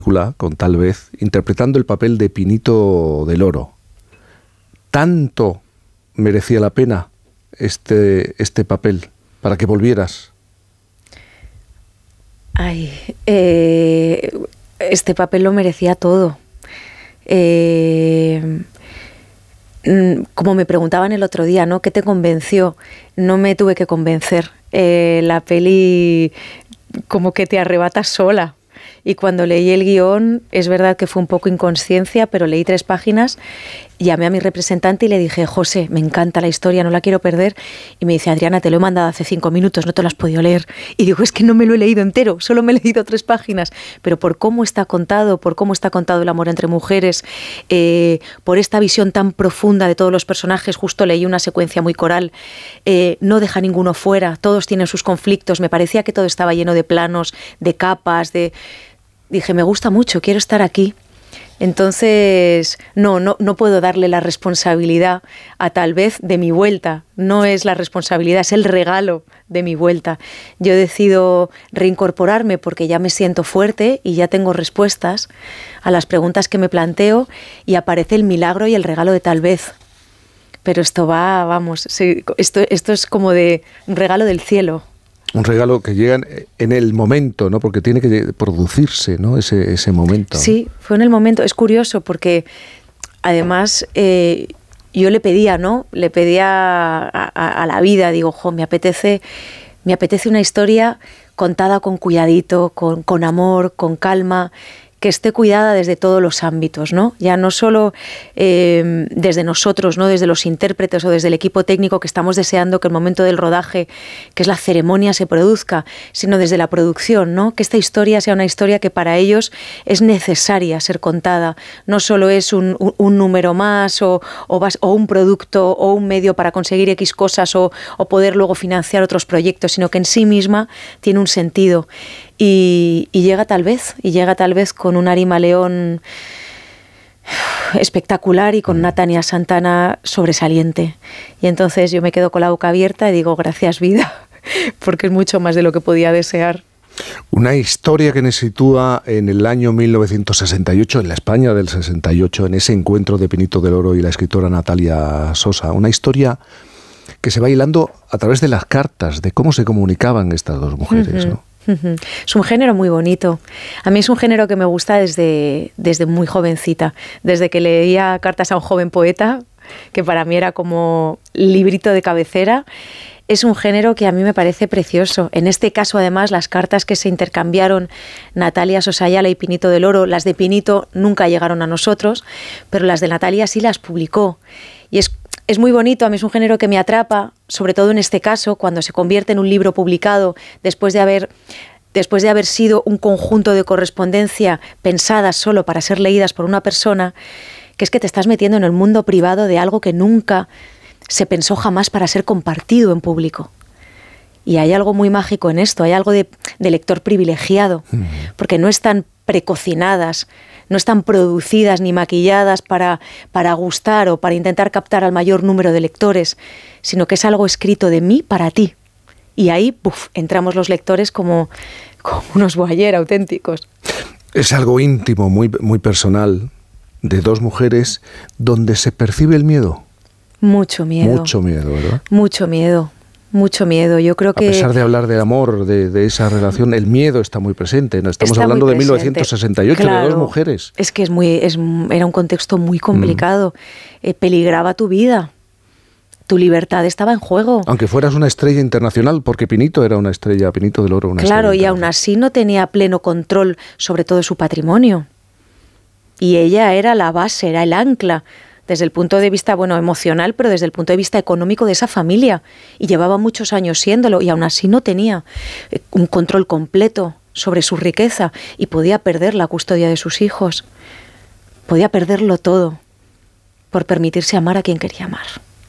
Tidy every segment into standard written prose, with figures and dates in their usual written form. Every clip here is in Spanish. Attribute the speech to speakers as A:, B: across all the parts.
A: con Tal vez, interpretando el papel de Pinito del Oro. ¿Tanto merecía la pena este papel para que volvieras?
B: Ay, este papel lo merecía todo. Como me preguntaban el otro día, ¿no? ¿Qué te convenció? No me tuve que convencer. La peli como que te arrebata sola. Y cuando leí el guión, es verdad que fue un poco inconsciencia, pero leí 3 páginas, llamé a mi representante y le dije: José, me encanta la historia, no la quiero perder. Y me dice: Adriana, te lo he mandado hace 5 minutos, no te lo has podido leer. Y digo: es que no me lo he leído entero, solo me he leído 3 páginas. Pero por cómo está contado el amor entre mujeres, por esta visión tan profunda de todos los personajes, justo leí una secuencia muy coral, no deja ninguno fuera, todos tienen sus conflictos, me parecía que todo estaba lleno de planos, de capas, Dije, me gusta mucho, quiero estar aquí. Entonces, no puedo darle la responsabilidad a Tal vez de mi vuelta. No es la responsabilidad, es el regalo de mi vuelta. Yo decido reincorporarme porque ya me siento fuerte y ya tengo respuestas a las preguntas que me planteo, y aparece el milagro y el regalo de Tal vez. Pero esto esto es como de un regalo del cielo.
A: Un regalo que llega en el momento, ¿no? Porque tiene que producirse, ¿no? Ese momento.
B: Sí, fue en el momento. Es curioso porque, además, yo le pedía, ¿no? Le pedía a la vida, digo, me apetece una historia contada con cuidadito, con amor, con calma, que esté cuidada desde todos los ámbitos, ¿no? Ya no solo desde nosotros, ¿no? Desde los intérpretes o desde el equipo técnico, que estamos deseando que el momento del rodaje, que es la ceremonia, se produzca, sino desde la producción, ¿no? Que esta historia sea una historia que para ellos es necesaria ser contada. No solo es un número más o un producto o un medio para conseguir X cosas o poder luego financiar otros proyectos, sino que en sí misma tiene un sentido. Y llega Tal vez con un Arima León espectacular y con una Tania Santana sobresaliente. Y entonces yo me quedo con la boca abierta y digo, gracias vida, porque es mucho más de lo que podía desear.
A: Una historia que nos sitúa en el año 1968, en la España del 68, en ese encuentro de Pinito del Oro y la escritora Natalia Sosa. Una historia que se va hilando a través de las cartas, de cómo se comunicaban estas dos mujeres, ¿no?
B: Es un género muy bonito. A mí es un género que me gusta desde muy jovencita, desde que leía cartas a un joven poeta, que para mí era como librito de cabecera. Es un género que a mí me parece precioso. En este caso, además, las cartas que se intercambiaron Natalia Sosayala y Pinito del Oro, las de Pinito nunca llegaron a nosotros, pero las de Natalia sí las publicó. Y es muy bonito, a mí es un género que me atrapa, sobre todo en este caso, cuando se convierte en un libro publicado después de haber sido un conjunto de correspondencia pensadas solo para ser leídas por una persona, que es que te estás metiendo en el mundo privado de algo que nunca se pensó jamás para ser compartido en público. Y hay algo muy mágico en esto, hay algo de lector privilegiado, porque no están precocinadas, no están producidas ni maquilladas para gustar o para intentar captar al mayor número de lectores, sino que es algo escrito de mí para ti. Y ahí entramos los lectores como unos voyeur auténticos.
A: Es algo íntimo, muy, muy personal, de dos mujeres, donde se percibe el miedo.
B: Mucho miedo.
A: Mucho miedo, ¿verdad?
B: Mucho miedo. Mucho miedo. Yo creo que,
A: a pesar de hablar de amor, de esa relación, el miedo está muy presente. ¿No? Estamos hablando de 1968, claro, de dos mujeres.
B: Es que era un contexto muy complicado. Peligraba tu vida. Tu libertad estaba en juego.
A: Aunque fueras una estrella internacional, porque Pinito era una estrella, Pinito del Oro, una estrella.
B: Claro, y aún así no tenía pleno control sobre todo su patrimonio. Y ella era la base, era el ancla, desde el punto de vista, emocional, pero desde el punto de vista económico de esa familia. Y llevaba muchos años siéndolo, y aún así no tenía un control completo sobre su riqueza, y podía perder la custodia de sus hijos. Podía perderlo todo por permitirse amar a quien quería amar.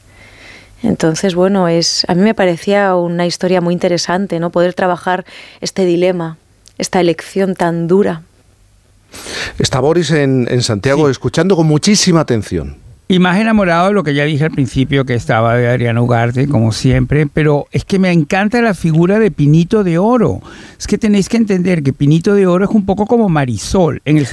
B: Entonces, a mí me parecía una historia muy interesante, ¿no? Poder trabajar este dilema, esta elección tan dura.
A: Está Boris en Santiago, sí, escuchando con muchísima atención.
C: Y más enamorado de lo que ya dije al principio, que estaba de Adriana Ugarte, como siempre, pero es que me encanta la figura de Pinito de Oro. Es que tenéis que entender que Pinito de Oro es un poco como Marisol, en el